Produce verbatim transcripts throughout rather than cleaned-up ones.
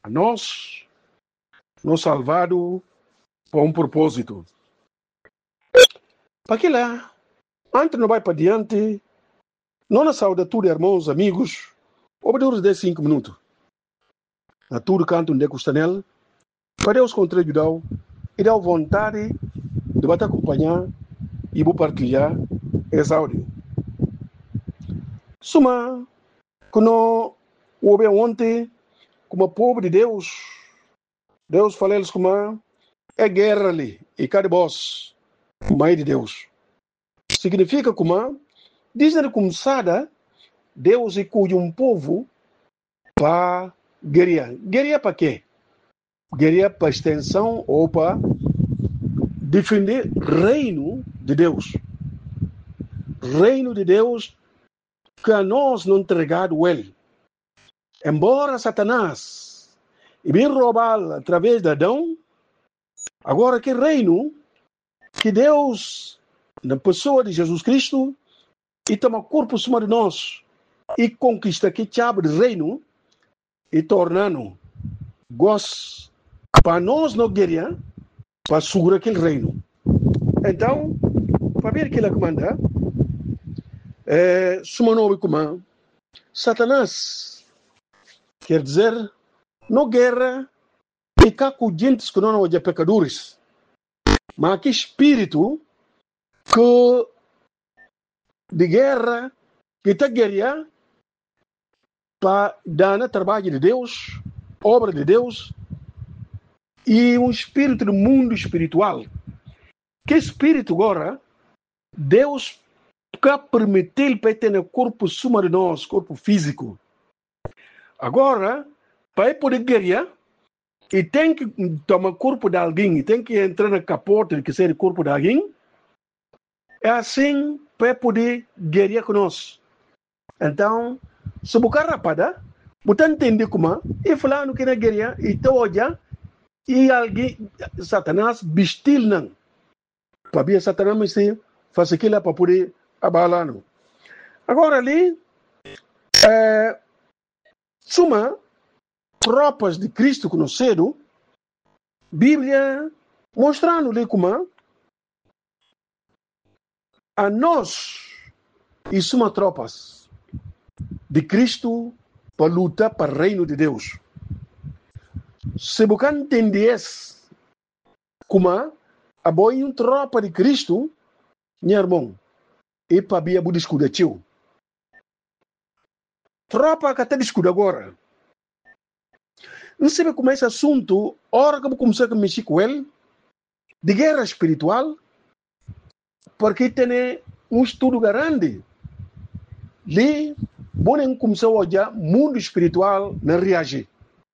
a nós, nos salvado por um propósito. Para que lá, antes não vai para diante, não na saúde tudo, irmãos, amigos, obedece de cinco minutos. Na tudo canto onde custa nele, para Deus contribuir e dar vontade de bater acompanhar e vou partilhar esse áudio. Suma, quando houve ontem, como povo de Deus, Deus fala eles como é guerra ali, e cada voz, mãe de Deus. Significa como, dizem como sada, Deus escolhe um povo para guerrear. Guerrear para quê? Guerrear para extensão ou para defender o reino de Deus. Reino de Deus que a nós não entregado ele. Embora Satanás e bem roubá-lo através de Adão, agora que reino que Deus, na pessoa de Jesus Cristo, e toma corpo cima de nós e conquista que chave de reino e tornando gosto para nós não guerrear para segurar aquele reino. Então, para ver que ele comanda, é, suma nome como Satanás, quer dizer, não guerra e cá com gente que não são pecadores, mas que espírito que de guerra que está guerrear para dar no trabalho de Deus, obra de Deus, e um espírito do mundo espiritual. Que espírito agora, Deus quer permitir para ter no corpo suma de nós, corpo físico. Agora, para poder guerrear, e tem que tomar corpo de alguém, e tem que entrar na capota que seja o corpo de alguém, é assim para poder guerrear conosco. Então, se você rapada, você entende como, e falando que na guerrear, e te olha, e alguém, Satanás, vestiu não. Para ver Satanás, mas faz aquilo para poder abalar. Agora ali, é, suma tropas de Cristo conhecido, Bíblia mostrando ali como a nós e suma tropas de Cristo para lutar para o reino de Deus. Se você entender como a boa uma tropa de Cristo, meu irmão, e para ver o discurso de tio. Tropa que está discutindo agora. Não sei como esse assunto, hora que eu comecei a mexer com ele, de guerra espiritual, porque tem um estudo grande. Ali, bom, começou a olhar mundo espiritual não reagir.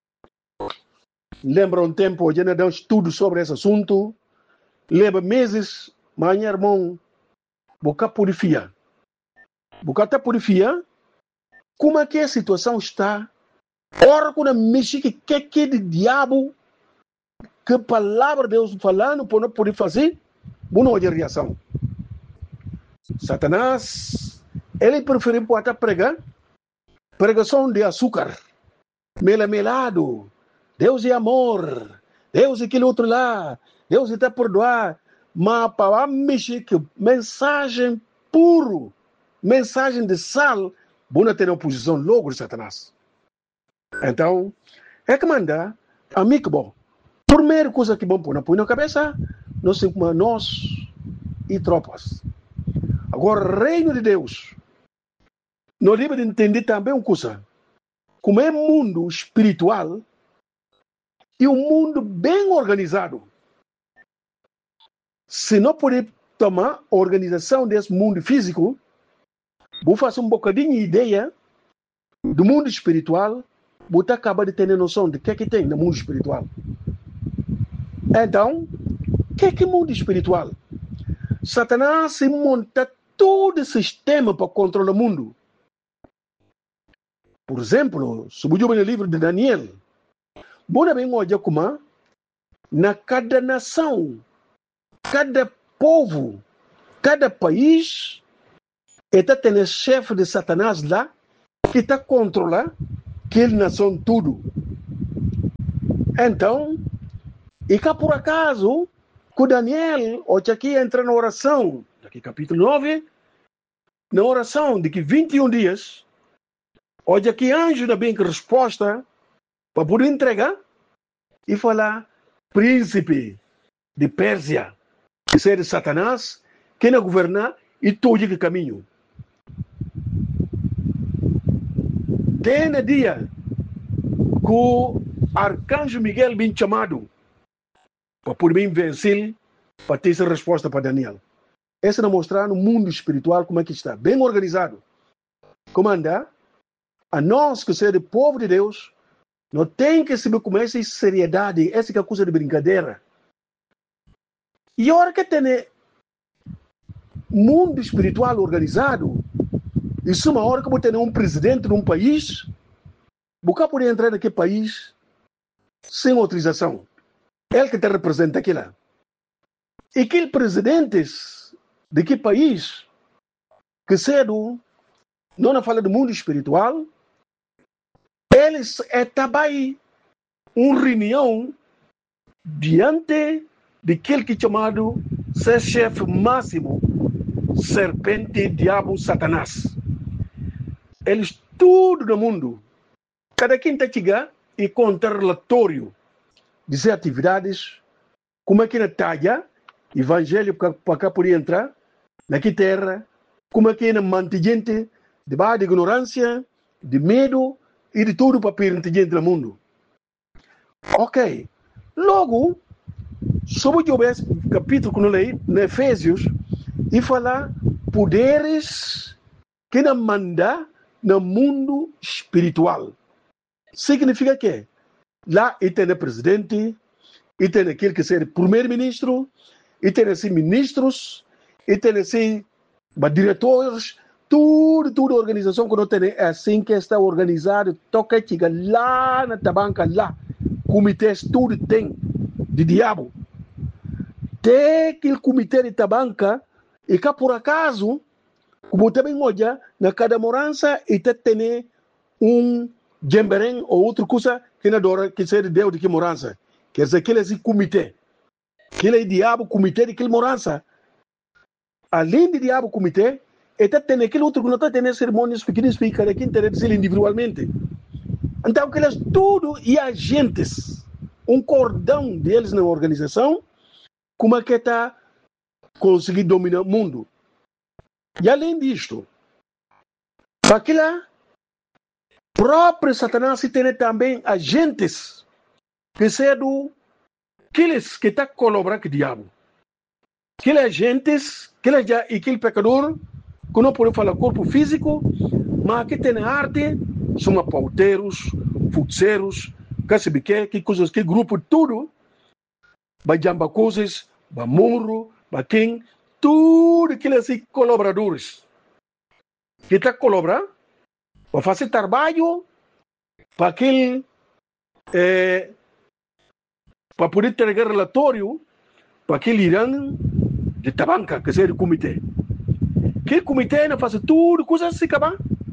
Lembra um tempo, já deu um estudo sobre esse assunto, leva meses, mas, meu irmão, boca purifica. Boca está purifica, como é que a situação está? Ora, quando mexe que que que de diabo, que palavra de Deus falando, por não poder fazer, não há reação. Satanás, ele prefere poder pregar, pregação de açúcar, melamelado, Deus é amor, Deus é aquele outro lá, Deus está perdoar, mas para mexer que mensagem puro, mensagem de sal, não ter oposição logo de Satanás. Então, é que manda, amigo bom, primeira coisa que bom pôr na cabeça, nós somos como nós e tropas. Agora, reino de Deus, nós devemos entender também uma coisa, como é mundo espiritual e um mundo bem organizado. Se não puder tomar a organização desse mundo físico, vou fazer um bocadinho de ideia do mundo espiritual, você acaba de ter noção de que é que tem no mundo espiritual. Então, o que é que é mundo espiritual? Satanás se monta todo o sistema para controlar o mundo. Por exemplo, se você no livro de Daniel, você bem olha como na cada nação, cada povo, cada país, está tendo chefe de Satanás lá, que está controlando aquela nação tudo. Então, e cá por acaso, que Daniel, hoje aqui entra na oração, aqui capítulo nove, na oração de que vinte e um dias, hoje aqui anjo da bem que resposta para poder entregar e falar príncipe de Pérsia, que seja Satanás, que não governar e todo que caminho. Tem no dia que o arcanjo Miguel bem chamado para poder vencer, para ter essa resposta para Daniel. Essa não mostrar no mundo espiritual como é que está, bem organizado. Como anda? A nós que somos povo de Deus, não tem que saber como essa seriedade, essa é a coisa de brincadeira. E a hora que tem mundo espiritual organizado, isso é uma hora que você tem um presidente de um país, você pode entrar naquele país sem autorização. Ele que te representa aquilo. E aqueles presidentes de que país que cedo não fala do mundo espiritual, eles é também uma reunião diante daquele que é chamado ser chefe máximo, serpente, diabo, Satanás. Eles tudo no mundo, cada quem está chegando e conta relatório de suas atividades, como é que na talha, evangelho para cá poder entrar, naquela terra, como é que na mantigente, debaixo de ignorância, de medo e de tudo para perante gente no mundo. Ok. Logo, sobre o capítulo que eu leio, no Efésios, e falar poderes que não manda no mundo espiritual. Significa que lá e tem o presidente, e tem aquele que é o primeiro-ministro, e tem assim ministros, e tem assim diretores, tudo, tudo organização que não tem é assim que está organizado, toca chega lá na tabanca, lá, comitês, tudo tem de diabo. Tem aquele comitê de tabanca, e cá por acaso, como também olha, na cada morança, e tem um gemberém ou outra coisa que não adora, que seja Deus de que morança. Quer dizer, aquele é esse comitê. Aquele é diabo, comitê de aquele morança. Além de diabo, comitê, e tem aquele outro que não está tendo cerimônias pequenas, fica aqui interessa individualmente. Então, aqueles tudo e agentes, um cordão deles na organização, como é que está conseguir dominar o mundo. E além disto, aquela própria Satanás tem também agentes que são aqueles que estão colaborando com o diabo. Aqueles agentes, aqueles já, e aquele pecador, que não pode falar corpo físico, mas que tem arte, são pauteiros, futseiros, que que coisas, que grupo, tudo, vai jamba coisas, vai morro, vai quem, tudo aqueles assim, colaboradores, que está colaborando, vai fazer trabalho para aquele, é, para poder entregar relatório para aquele irã de tabanca, que seja o comitê. Que comitê não faz tudo, coisas assim, acaba.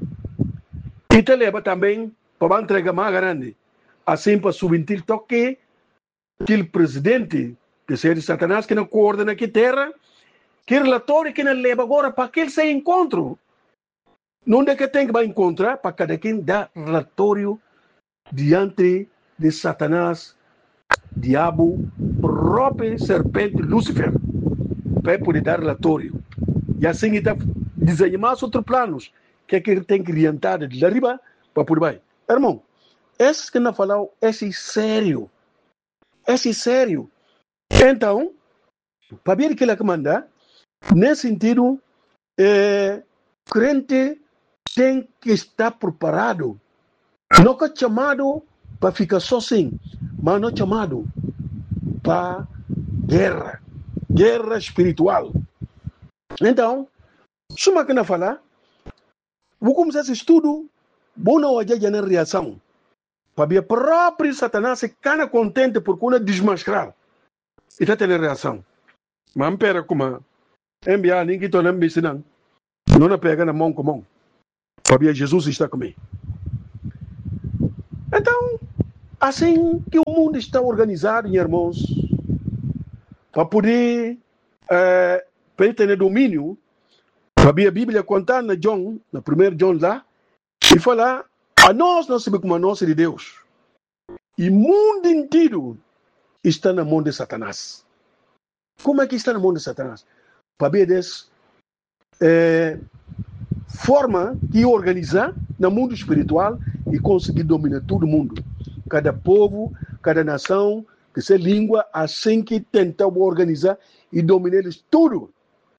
E te leva também para entregar mais grande. Assim, para subir toque, aquele presidente, que seja Satanás, que não coordena aqui terra, que relatório que não leva agora para aquele se encontro. Não é que tem que encontrar, para cada quem dá relatório diante de Satanás, diabo, próprio serpente, Lúcifer, para poder dar relatório. E assim está desenhando mais outros planos, que é que ele tem que orientar de lá arriba para por baixo. Irmão, esse que não falou, esse é sério. Esse é sério. Então, para ver o que ele manda, nesse sentido, é, crente tem que estar preparado. Não é chamado para ficar sozinho, mas não é chamado para guerra. Guerra espiritual. Então, se uma máquina falar, vou começar esse estudo, vou não olhar na reação. Para ver próprio Satanás se cana contente por quando desmascarar. E está tendo reação. Mas não pera como enviar ninguém que está me ensinando. Não na pega na mão com mão. Para ver Jesus está comigo. Então, Assim que o mundo está organizado, irmãos, para poder é, para ter domínio, a Bíblia conta na John, na primeira John lá, e fala, a nós não sabemos como a nossa de Deus. E o mundo inteiro está na mão de Satanás. Como é que está na mão de Satanás? Para ver essa é, forma que organizar no mundo espiritual e conseguir dominar todo mundo. Cada povo, cada nação, que se língua, assim que tenta organizar e dominar eles tudo.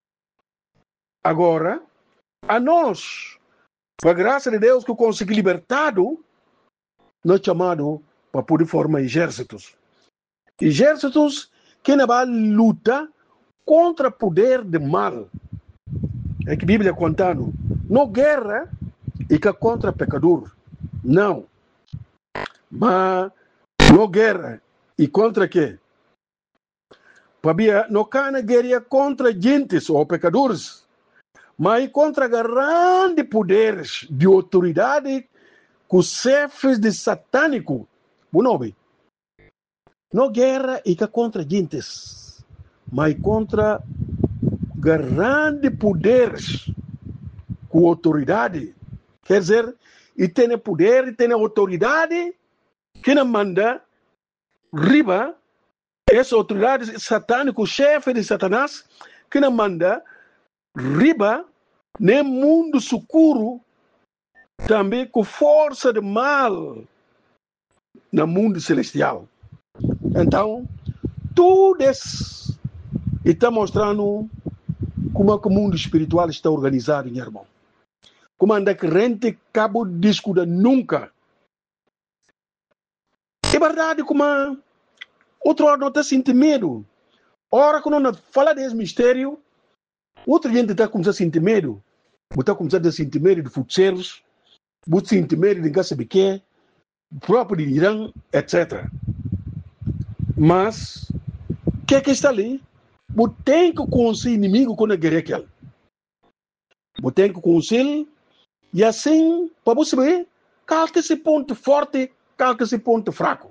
Agora, a nós, por graça de Deus, que consegui libertado, nós chamamos para poder formar exércitos. Exércitos que não vão lutar contra o poder do mal. É que a Bíblia contando. Não guerra e que contra pecador. Não. Mas não guerra e contra quê? Para não cana guerra contra gentes ou pecadores, mas contra grandes poderes de autoridade com chefes de satânico. Não, não guerra e que contra gentes, mas contra grandes poderes com autoridade. Quer dizer, e tem poder, e tem autoridade que não manda riba essa autoridade satânica, o chefe de Satanás, que não manda riba no mundo escuro, também com força de mal no mundo celestial. Então, tudo isso está mostrando como é que o mundo espiritual está organizado, meu irmão. Como anda crente cabo discuda nunca. É verdade como outro hora não está sentindo medo. Ora, quando não fala desse mistério, outra gente está começando a sentir medo. Está começando a sentir medo de futebol, está sentir medo de casa biquê, próprio de Irã, etcétera. Mas, o que é que está ali? Você tem que conhecer o inimigo quando é guerra aquele. Você tem que conhecer e assim, para você ver, qual que é esse ponto forte, qual que é esse ponto fraco.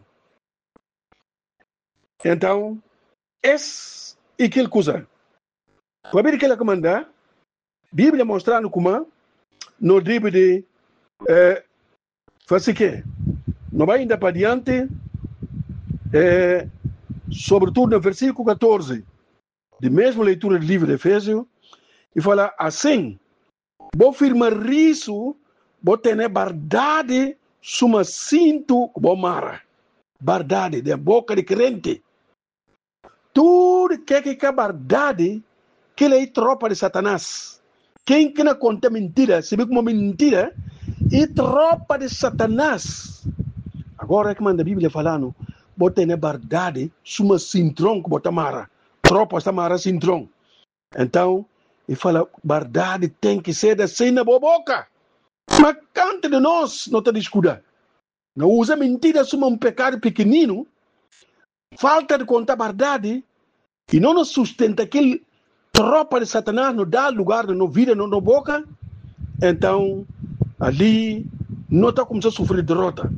Então, esse é aquela coisa. Para ver o que ele comanda, a Bíblia mostrando como não deve de é, fazer o quê? Não vai ainda para diante, é, sobretudo no versículo catorze, de mesma leitura do livro de Efésios, e fala assim, vou firmar isso, vou ter verdade, suma cinto, vou mara. Verdade, da boca de crente. Tudo que é que é verdade, que ele é tropa de Satanás. Quem que não conta mentira, se vê como mentira, é tropa de Satanás. Agora é que manda a Bíblia falando, bota na verdade, suma cintrão que bota mara. Tropa está mara cintrão. Então, ele fala, verdade tem que ser assim na boca. Mas cante de nós, não está discutindo. Não usa mentira, suma um pecado pequenino, falta de contar a verdade, e não nos sustenta aquele tropa de Satanás, não dá lugar, não vira, não na boca, então, ali, não está começando a sofrer derrota.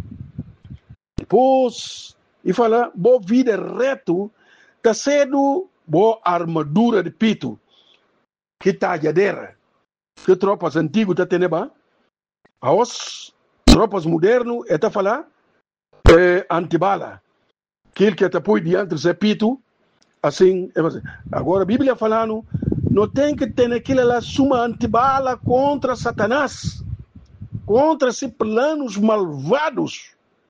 Depois, e fala, boa vida reto, está sendo boa armadura de pito, que talhadeira, que tropas antigas está tendo, as tropas modernas, está falando, é, antibala, aquele que está por diante do pito, assim, agora a Bíblia falando, não tem que ter aquela lá suma antibala contra Satanás, contra esses planos malvados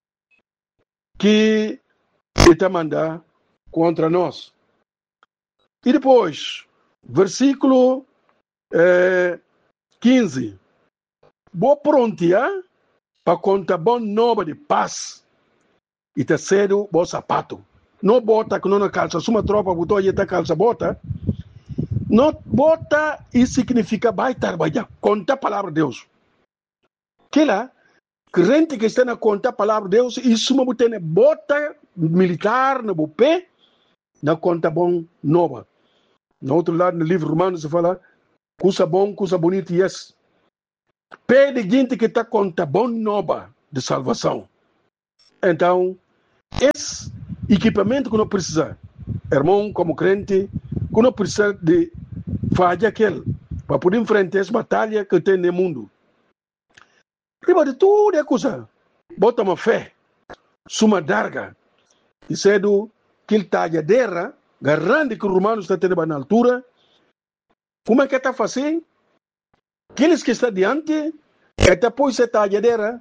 que ele está mandando contra nós. E depois, versículo é, quinze, vou prontear para contar bom nova de paz e terceiro, bom sapato. Não bota que não na calça, se uma tropa botou aí a calça, bota. Não bota e significa vai trabalhar, conta a palavra de Deus. Que lá, crente que está na conta a palavra de Deus, isso uma bota bota militar no pé, na conta bom nova. No outro lado, no livro Romano, se fala, coisa bom, coisa bonita, yes. Pé de gente que está conta bom nova de salvação. Então, esse equipamento que nós precisamos, irmão, como crente, que nós precisamos de fazer aquele, para poder enfrentar essa batalha que tem no mundo. Riba de tudo é coisa, bota uma fé, suma darga, e cedo que ele está a guerra, garante que os romanos estão tendo na altura. Como é que está fazendo? Aqueles que estão diante, é depois que está a guerra,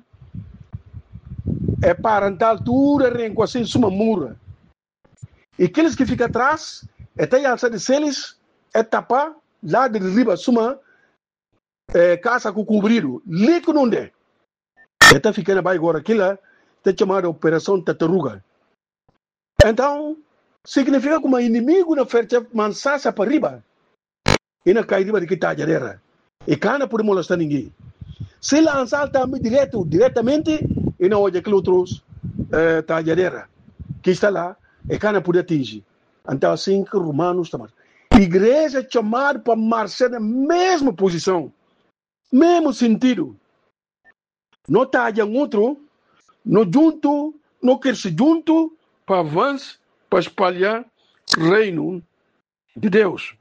é para a altura, assim, suma mura. E aqueles que ficam atrás, é até a alça de seles, é tapar, lá de riba, suma, é, caça com cobrido, lico não é. Está ficando bem agora, aquilo está chamado Operação Tartaruga. Então, significa que o inimigo não fez mansaça para riba. E não cai riba de que está a guerra. E cá não pode molestar ninguém. Se lançar também direto, diretamente, e não olha aquele outro está a guerra. Que está lá, e cá não pode atingir. Então, assim que os romanos estão. Igreja é chamada para marchar na mesma posição, mesmo sentido. Não está em outro, não junto, não quer se junto para avançar, para espalhar o reino de Deus.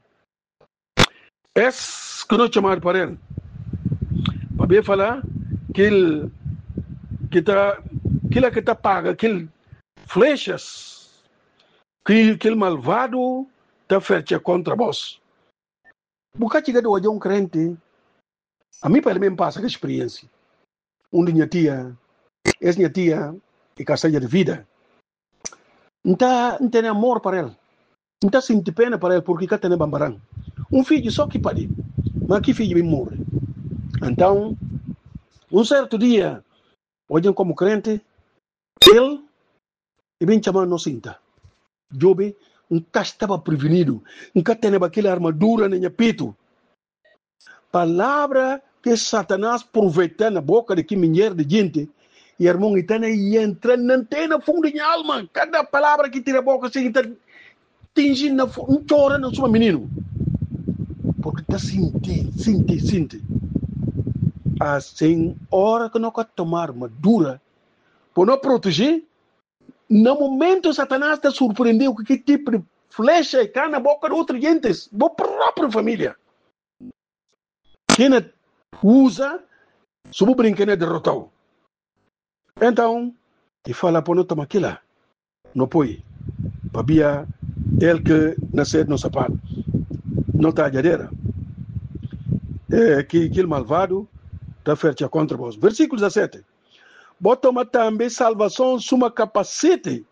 Esse que nós chamamos para ele. Para bem falar que ele que está que que está paga, aquele flechas que aquele malvado está feito contra vós. Porque chega de hoje um crente, a mim pelo menos passa a experiência. Um de minha tia, essa minha tia, e caçaia de vida. Não tem amor para ele. Não está sentindo pena para ele porque cá tem bambarão. Um filho só que pode, mas que filho bem morre. Então, um certo dia, hoje como crente, ele e bem chamado não sinta. Jobe, um cá estava prevenido, um cá tem aquela armadura no peito. Palavra que Satanás aproveita na boca de que mulher de gente, e irmão, e entra, não tem na fundo de alma. Cada palavra que tira a boca, assim, está tingindo, um chora no seu menino. Porque está sentindo, sentindo, sentindo. Assim, hora que não quer tomar madura, por não proteger, no momento Satanás está surpreendendo com que tipo de flecha cai na boca de outras gentes, da própria família. Quem usa, subo brinquedo é derrotado. Então, e fala para não tomar aquilo, não põe, para ele que nasceu no sapato, não está a jadeira. É, que aquele malvado está feito contra vós. Versículo dezessete. Bota também salvação, suma capacete.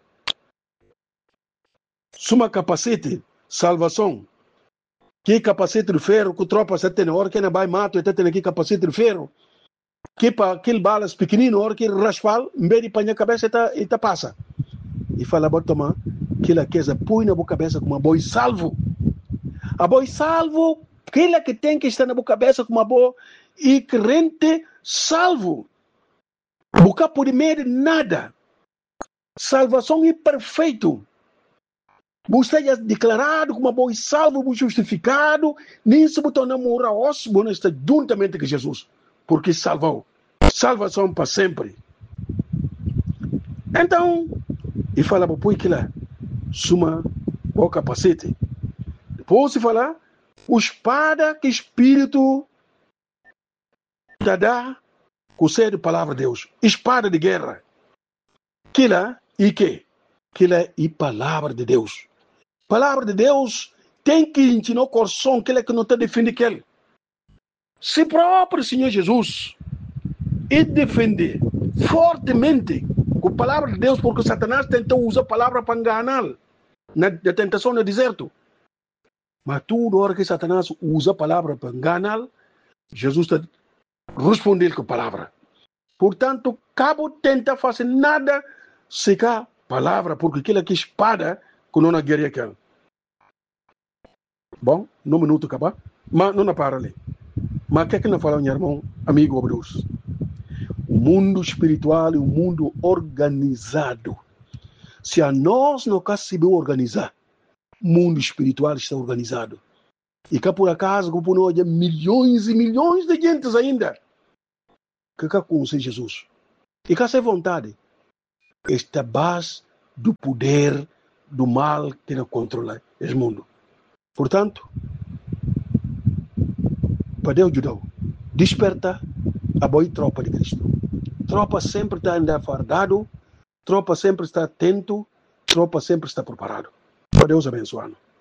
Suma capacete, salvação. Que capacete de ferro, que tropa você tem na hora que não vai mato, até tem aqui capacete de ferro. Que para aquele balas pequenino, hora que raspal, em vez de pôr na cabeça, e tá passa. E fala, bota tomar, que a coisa põe na boa cabeça como uma boi salvo. A boi salvo, aquela que tem que estar na boa cabeça como uma boa e crente salvo. Boca por meio de nada. Salvação é perfeito. Você é declarado como uma boi salvo, justificado, nem se botou na mora osso, você está juntamente com Jesus. Porque salvou. Salvação para sempre. Então, e fala para pôr que lá, suma o capacete. Depois se falar, o espada que Espírito te dá, com sede palavra de Deus. Espada de guerra. Que lá, e que? Que lá e palavra de Deus. Palavra de Deus tem que ensinar o coração que ele que não está defendendo aquele. Se próprio Senhor Jesus e defender fortemente com a palavra de Deus, porque Satanás tentou usar a palavra para enganar na, na tentação no deserto. Mas toda hora que Satanás usa a palavra para enganar, Jesus está respondendo com a palavra. Portanto, cabo tenta fazer nada sem a palavra, porque aquela que espada que não guerreia aquela. Bom, no minuto acabar, mas não para ali. Mas o que é que não fala, meu irmão, amigo Deus? O mundo espiritual é um mundo organizado. Se a nós não conseguimos organizar, o mundo espiritual está organizado. E cá por acaso, como nós, há milhões e milhões de gente ainda que cá conhece Jesus. E cá sem vontade. esta base do poder do mal que não controla o mundo. Portanto, para Deus ajudar, desperta a boa tropa de Cristo. Tropa sempre está andando fardado, tropa sempre está atento, tropa sempre está preparado. Para Deus abençoando.